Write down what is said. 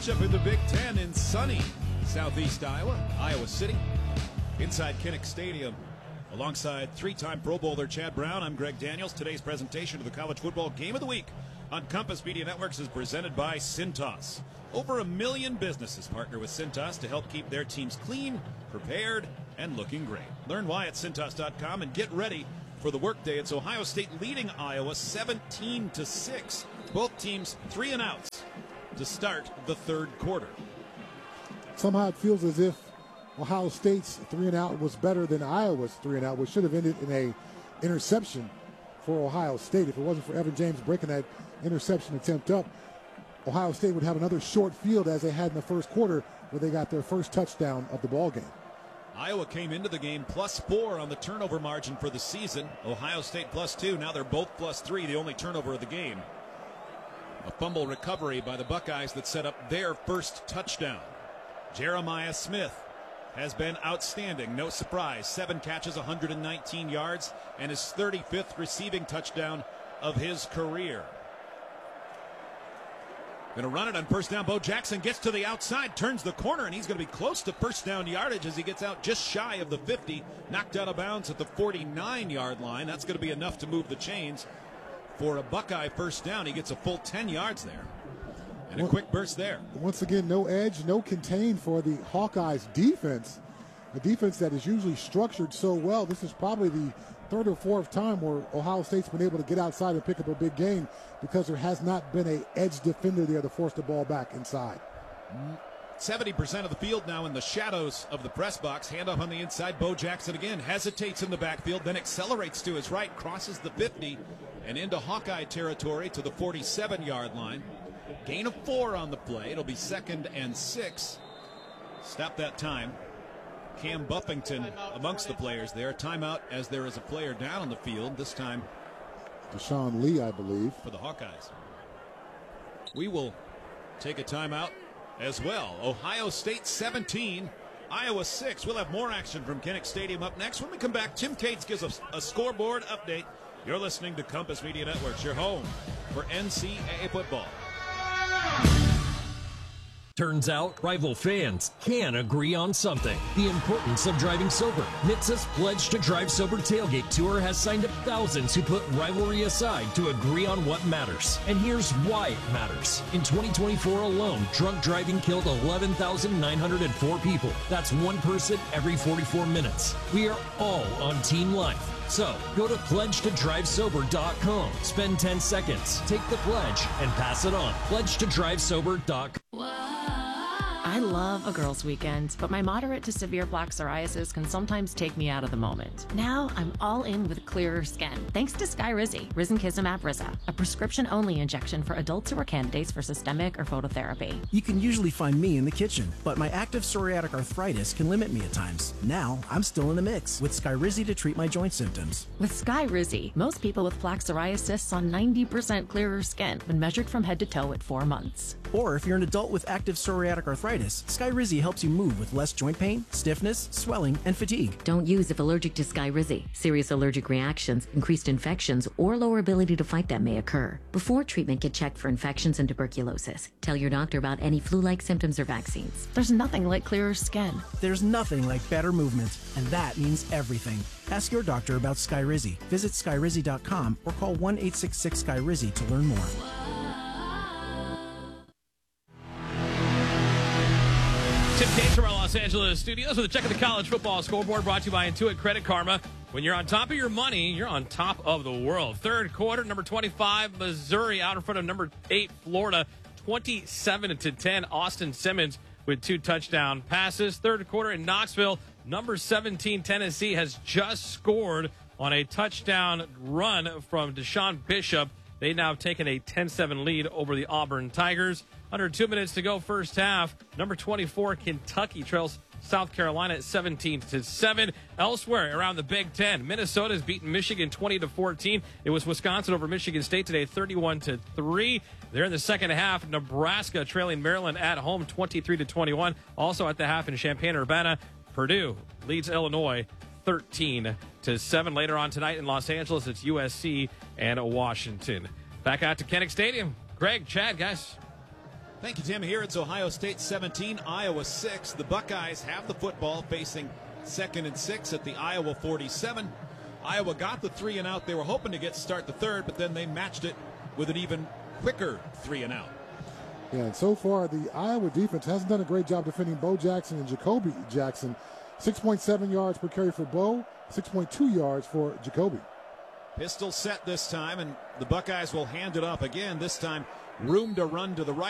matchup in the Big Ten in sunny Southeast Iowa, Iowa City, inside Kinnick Stadium. Alongside three-time Pro Bowler Chad Brown, I'm Greg Daniels. Today's presentation of the College Football Game of the Week on Compass Media Networks is presented by Cintas. Over 1 million businesses partner with Cintas to help keep their teams clean, prepared, and looking great. Learn why at Cintas.com and get ready for the workday. It's Ohio State leading Iowa 17-6. Both teams 3 and outs to start the third quarter. Somehow it feels as if Ohio State's 3 and out was better than Iowa's 3 and out, which should have ended in a interception for Ohio State. If it wasn't for Evan James breaking that interception attempt up, Ohio State would have another short field as they had in the first quarter, where they got their first touchdown of the ball game. Iowa came into the game +4 on the turnover margin for the season. Ohio State +2. Now they're both +3, the only turnover of the game. A fumble recovery by the Buckeyes that set up their first touchdown. Jeremiah Smith has been outstanding. No surprise. 7 catches, 119 yards, and his 35th receiving touchdown of his career. Going to run it on first down. Bo Jackson gets to the outside, turns the corner, and he's going to be close to first down yardage as he gets out just shy of the 50. Knocked out of bounds at the 49-yard line. That's going to be enough to move the chains for a Buckeye first down. He gets a full 10 yards there. And a quick burst there. Once again, no edge, no contain for the Hawkeyes defense. A defense that is usually structured so well. This is probably the third or fourth time where Ohio State's been able to get outside and pick up a big gain, because there has not been an edge defender there to force the ball back inside. 70% of the field now in the shadows of the press box. Handoff on the inside. Bo Jackson again hesitates in the backfield, then accelerates to his right, crosses the 50, and into Hawkeye territory to the 47-yard line. Gain of 4 on the play. It'll be 2nd and 6. Stop that time. Cam Buffington amongst the players there. Timeout as there is a player down on the field. This time Deshaun Lee, I believe, for the Hawkeyes. We will take a timeout as well. Ohio State 17, Iowa 6. We'll have more action from Kinnick Stadium up next. When we come back, Tim Cates gives us a scoreboard update. You're listening to Compass Media Networks, your home for NCAA football. Turns out, rival fans can agree on something. The importance of driving sober. NHTSA's Pledge to Drive Sober Tailgate Tour has signed up thousands who put rivalry aside to agree on what matters. And here's why it matters. In 2024 alone, drunk driving killed 11,904 people. That's one person every 44 minutes. We are all on Team Life. So, go to pledgetodrivesober.com. Spend 10 seconds, take the pledge, and pass it on. Pledgetodrivesober.com. I love a girls' weekend, but my moderate to severe plaque psoriasis can sometimes take me out of the moment. Now I'm all in with clearer skin, thanks to Skyrizi, Risankizumab Riza, a prescription-only injection for adults who are candidates for systemic or phototherapy. You can usually find me in the kitchen, but my active psoriatic arthritis can limit me at times. Now I'm still in the mix with Skyrizi to treat my joint symptoms. With Skyrizi, most people with plaque psoriasis saw 90% clearer skin when measured from head to toe at 4 months. Or if you're an adult with active psoriatic arthritis, Skyrizi helps you move with less joint pain, stiffness, swelling, and fatigue. Don't use if allergic to Skyrizi. Serious allergic reactions, increased infections, or lower ability to fight them may occur. Before treatment, get checked for infections and tuberculosis. Tell your doctor about any flu-like symptoms or vaccines. There's nothing like clearer skin. There's nothing like better movement, and that means everything. Ask your doctor about Skyrizi. Visit Skyrizi.com or call 1-866-SKYRIZI to learn more. Tim Cates from our Los Angeles studios with a check of the college football scoreboard brought to you by Intuit Credit Karma. When you're on top of your money, you're on top of the world. Third quarter, number 25, Missouri out in front of number 8, Florida, 27-10. Austin Simmons with 2 touchdown passes. Third quarter in Knoxville, number 17, Tennessee has just scored on a touchdown run from Deshaun Bishop. They now have taken a 10-7 lead over the Auburn Tigers. Under 2 minutes to go first half. Number 24, Kentucky trails South Carolina at 17-7. Elsewhere around the Big Ten, Minnesota has beaten Michigan 20-14. It was Wisconsin over Michigan State today, 31-3. They're in the second half. Nebraska trailing Maryland at home, 23-21. Also at the half in Champaign-Urbana, Purdue leads Illinois 13-7. Later on tonight in Los Angeles, it's USC and Washington. Back out to Kinnick Stadium. Greg, Chad, guys. Thank you, Tim. Here it's Ohio State 17, Iowa 6. The Buckeyes have the football facing 2nd and 6 at the Iowa 47. Iowa got the 3 and out. They were hoping to get to start the third, but then they matched it with an even quicker 3 and out. Yeah, and so far the Iowa defense hasn't done a great job defending Bo Jackson and Jacoby Jackson. 6.7 yards per carry for Bo, 6.2 yards for Jacoby. Pistol set this time, and the Buckeyes will hand it off again. This time, room to run to the right.